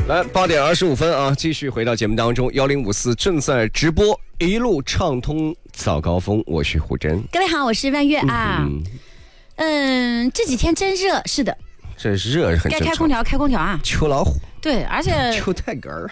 来8:25啊，继续回到节目当中，1054正在直播，一路畅通早高峰，我是胡真。 各位好，我是万月啊。这几天真热，是的， 这热是很正常。 该开空调啊。 秋老虎。 对，而且秋太根儿。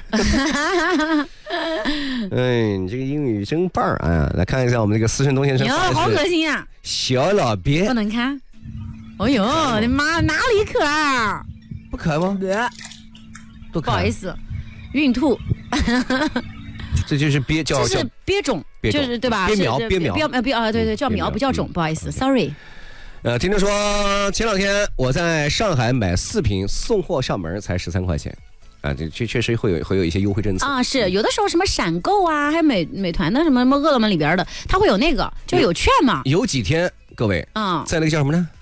哎，你这个英语真棒啊！哎呀，来看一下我们这个思辰东先生。 好恶心啊！ 小老鳖不能看。哎呦，我的妈，哪里可爱？ 不可爱吗？ 不好意思，孕吐。 这就是鳖， 这是鳖种，就是对吧？ 鳖苗啊，对，叫苗不叫种，不好意思 ，sorry。 听着说前2天我在上海买4瓶送货上门才13块钱。啊，这确实会有一些优惠政策啊，是有的时候什么闪购啊，还有美团的什么饿了么里边的，它会有那个就有券嘛。 有几天各位在那个叫什么呢？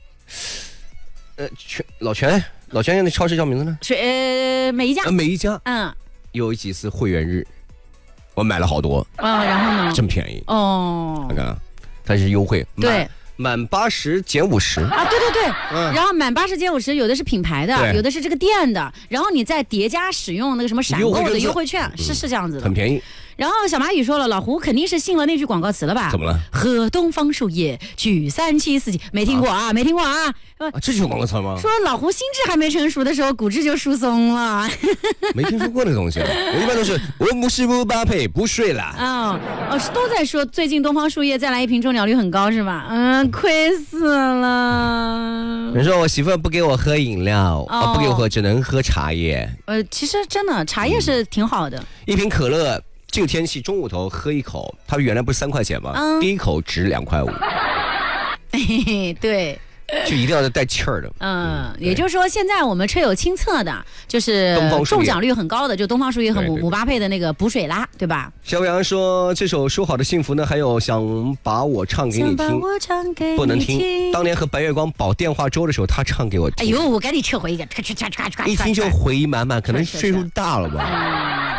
老全那超市叫名字呢？ 是每一家有几次会员日，我买了好多然后呢？ 真便宜哦， 看看它是优惠， 对。 满80减50 啊，对，然后满80减50，有的是品牌的，有的是这个店的，然后你再叠加使用那个什么闪购的优惠券，是这样子的， 很便宜。 然后小蚂蚁说了，老胡肯定是信了那句广告词了吧？ 怎么了？ 喝东方树叶，举374级，没听过啊，没听过啊。 这就是广告词吗？ 说老胡心智还没成熟的时候，骨质就疏松了。 没听说过那东西，我一般都是我不是不搭配不睡了。 都在说最近东方树叶再来1瓶中奖率很高是吧？亏死了。 人说我媳妇不给我喝饮料，不给我喝，只能喝茶叶。 其实真的茶叶是挺好的。 1瓶可乐。这个天气中午头喝一口，它原来不是3块钱吗？第一口值2块5。 对， 就一定要带气儿的。 也就是说，现在我们车友亲测的，就是中奖率很高的，就东方树叶和姆巴佩的那个补水啦，对吧？ 小伟阳说，这首说好的幸福呢，还有想把我唱给你听，不能听。当年和白月光保电话粥的时候，他唱给我听。 哎呦，我赶紧撤回一个， 一听就回忆满满，可能岁数大了吧。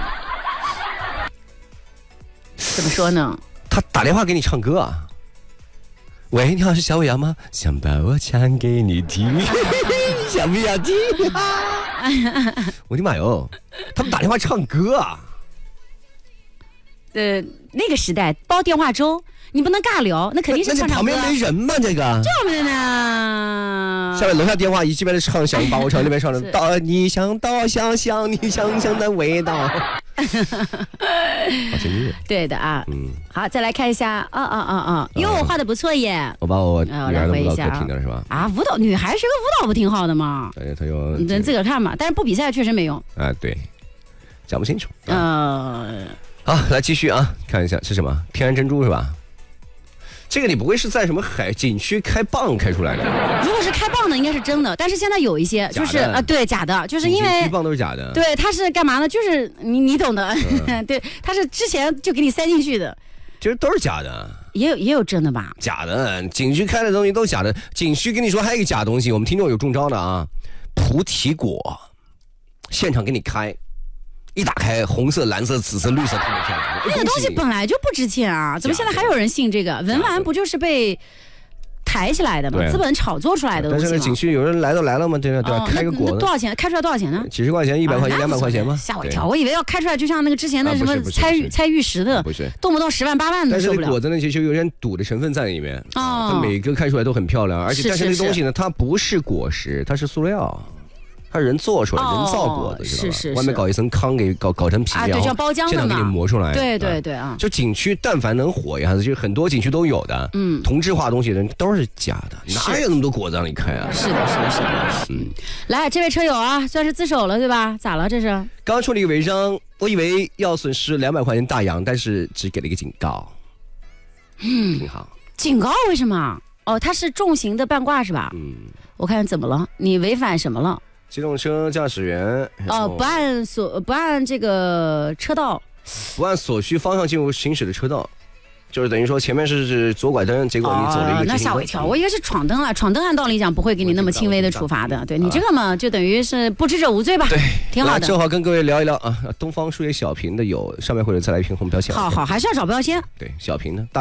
怎么说呢？ 他打电话给你唱歌啊？喂，你好，是小伟阳吗？想把我唱给你听，想不想听？我的妈哟，他们打电话唱歌啊？ 那个时代包电话粥，你不能尬聊，那肯定是唱歌。 那旁边没人吗？这个这么的呢？ 下面楼下电话一边唱想把我唱，那边唱的到你想到想想你想想的味道。好神秘。 对的啊，好，再来看一下哟，我画的不错耶。 我把我女儿的舞蹈课听的是吧？ 舞蹈，女孩学个舞蹈不挺好的吗？ 他有， 你自个儿看嘛。但是不比赛确实没用。 对，讲不清楚。好，来继续啊，看一下是什么？天然珍珠是吧？这个你不会是在什么景区开蚌开出来的？ 如果是开蚌的，应该是真的。但是现在有一些就是对，假的，就是因为蚌都是假的。 对，它是干嘛呢？就是你懂的。对，它是之前就给你塞进去的。 其实都是假的。 也有真的吧？ 假的，景区开的东西都假的。景区跟你说还有一个假东西，我们听众有中招的啊，菩提果，现场给你开。一打开，红色、蓝色、紫色、绿色，特别漂亮。 那个东西本来就不值钱啊，怎么现在还有人信这个？文玩不就是被抬起来的吗？资本炒作出来的东西。 但是景区有人来都来了嘛，对吧？开个果子多少钱？开出来多少钱呢？ 几十块钱、100块钱、200块钱吗？ 吓我一跳，我以为要开出来就像那个之前的什么猜玉石的， 不是， 动不动10万8万的受不了。 但是果子呢，其实有点赌的成分在里面。它每个开出来都很漂亮，而且但是那东西呢，它不是果实，它是塑料。它人做出来，人造果子，知道吧？ 是外面搞一层糠，给搞成皮料， 对，像包浆的嘛， 现场给你磨出来。 对啊！ 就景区，但凡能火一下子，就很多景区都有的。同质化东西的都是假的，哪有那么多果子让你开啊？ 是的。来，这位车友啊，算是自首了，对吧？咋了？这是刚出了一个违章，我以为要损失200块钱大洋，但是只给了一个警告。挺好。 警告为什么？他是重型的半挂是吧？我看怎么了？你违反什么了？ 机动车驾驶员不按这个车道， 不按所需方向进入行驶的车道，就是等于说前面是左拐灯，结果你走了一个那吓我一跳，我以为是闯灯了。闯灯按道理讲不会给你那么轻微的处罚的，对你这个嘛，就等于是不知者无罪吧？ 对， 挺好的。 正好跟各位聊一聊啊，东方树叶小瓶的有，上面会有再来一瓶红标签。 好，还是要找标签。 对，小瓶的。